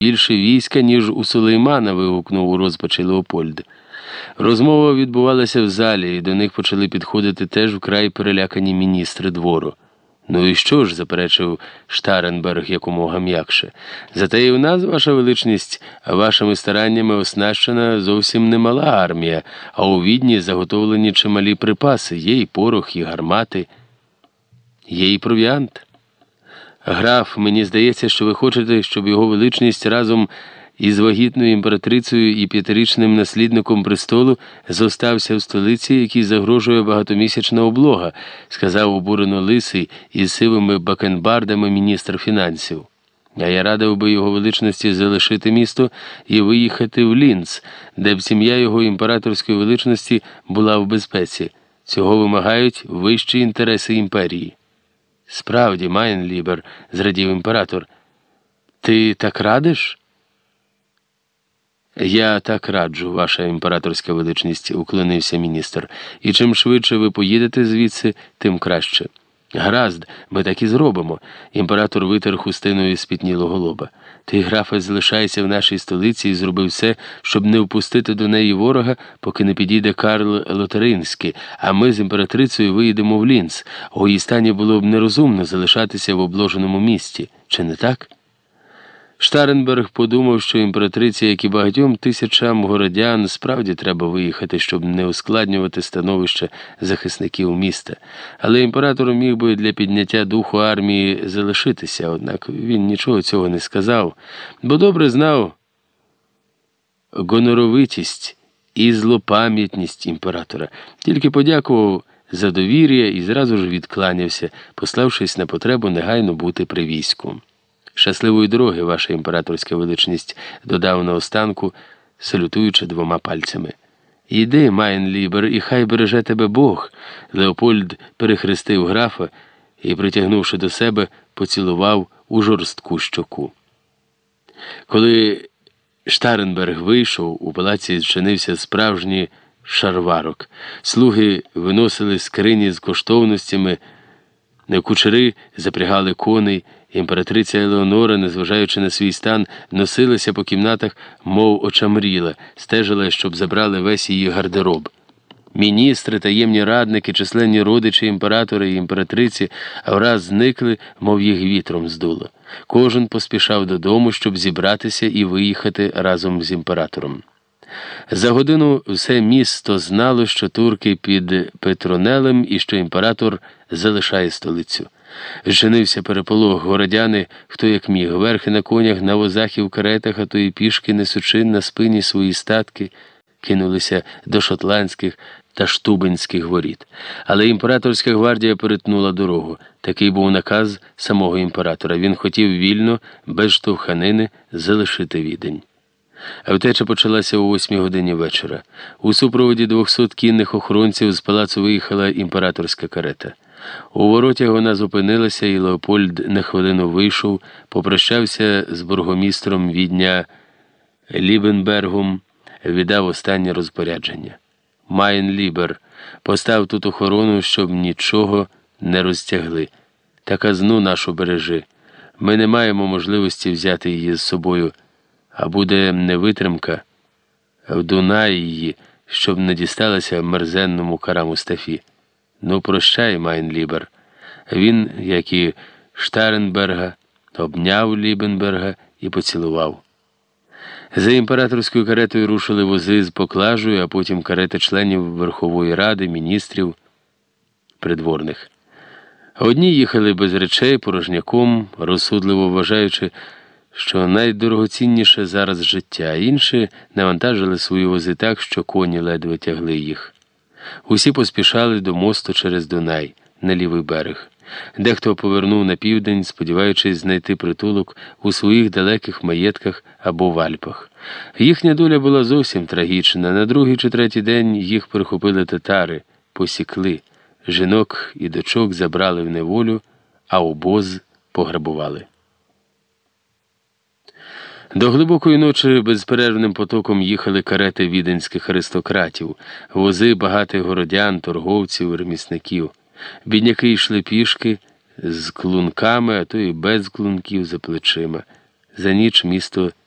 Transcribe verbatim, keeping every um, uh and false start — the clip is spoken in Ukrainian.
більше війська, ніж у Сулеймана, вигукнув у розпачі Леопольд. Розмова відбувалася в залі, і до них почали підходити теж вкрай перелякані міністри двору. «Ну і що ж?» – заперечив Штаренберг якомога м'якше. «Зате і в нас, ваша величність, вашими стараннями оснащена зовсім немала армія, а у Відні заготовлені чималі припаси, є і порох, і гармати, є і провіант. Граф, мені здається, що ви хочете, щоб його величність разом із вагітною імператрицею і п'ятирічним наслідником престолу зостався в столиці, якій загрожує багатомісячна облога», – сказав обурено лисий із сивими бакенбардами міністр фінансів. «А я радив би його величності залишити місто і виїхати в Лінц, де б сім'я його імператорської величності була в безпеці. Цього вимагають вищі інтереси імперії». «Справді, Майнлібер», – зрадів імператор, – «ти так радиш?» «Я так раджу, ваша імператорська величність», – уклонився міністр. «І чим швидше ви поїдете звідси, тим краще». «Гаразд, ми так і зробимо», – імператор витер хустиною спітнілого лоба. «Ти, графе, залишайся в нашій столиці і зроби все, щоб не впустити до неї ворога, поки не підійде Карл Лотаринський, а ми з імператрицею виїдемо в Лінц. У її стані було б нерозумно залишатися в обложеному місті. Чи не так?» Штаренберг подумав, що імператриці, як і багатьом тисячам городян, справді треба виїхати, щоб не ускладнювати становище захисників міста. Але імператор міг би для підняття духу армії залишитися, однак він нічого цього не сказав, бо добре знав гоноровитість і злопам'ятність імператора. Тільки подякував за довір'я і зразу ж відкланявся, пославшись на потребу негайно бути при війську. «Щасливої дороги, ваша імператорська величність», – додав наостанку, салютуючи двома пальцями. «Йди, Майнлібер, і хай береже тебе Бог», – Леопольд перехрестив графа і, притягнувши до себе, поцілував у жорстку щоку. Коли Штаренберг вийшов, у палаці зчинився справжній шарварок. Слуги виносили скрині з коштовностями, кучери запрягали коней. Імператриця Елеонора, незважаючи на свій стан, носилася по кімнатах, мов очамріла, стежила, щоб забрали весь її гардероб. Міністри, таємні радники, численні родичі імператора і імператриці враз зникли, мов їх вітром здуло. Кожен поспішав додому, щоб зібратися і виїхати разом з імператором. За годину все місто знало, що турки під Петронелем і що імператор залишає столицю. Зчинився переполох, городяни, хто як міг, верхи на конях, на возах і в каретах, а то і пішки, несучи на спині свої статки, кинулися до шотландських та штубенських воріт. Але імператорська гвардія перетнула дорогу. Такий був наказ самого імператора. Він хотів вільно, без штовханини, залишити Відень. А втеча почалася о восьмій годині вечора. У супроводі двохсот кінних охоронців з палацу виїхала імператорська карета. У воротях вона зупинилася, і Леопольд на хвилину вийшов, попрощався з бургомістром Відня Лібенбергом, віддав останнє розпорядження. «Майнлібер, постав тут охорону, щоб нічого не розтягли. Та казну нашу бережи. Ми не маємо можливості взяти її з собою, а буде невитримка в Дунаї її, щоб не дісталася мерзенному Кара-Мустафі. Ну, прощай, Майнлібер». Він, як і Штаренберга, обняв Лібенберга і поцілував. За імператорською каретою рушили вози з поклажею, а потім карети членів Верхової Ради, міністрів, придворних. Одні їхали без речей, порожняком, розсудливо вважаючи, що найдорогоцінніше зараз життя, інші навантажили свої вози так, що коні ледве тягли їх. Усі поспішали до мосту через Дунай, на лівий берег. Дехто повернув на південь, сподіваючись знайти притулок у своїх далеких маєтках або в Альпах. Їхня доля була зовсім трагічна. На другий чи третій день їх перехопили татари, посікли. Жінок і дочок забрали в неволю, а обоз пограбували. До глибокої ночі безперервним потоком їхали карети віденських аристократів, вози багатих городян, торговців, ремісників. Бідняки йшли пішки з клунками, а то і без клунків за плечима. За ніч місто